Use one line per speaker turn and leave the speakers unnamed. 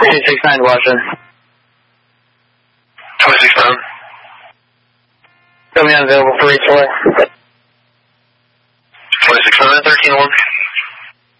269 to Washington.
269.
Coming unavailable for reach away.
269, 13-1.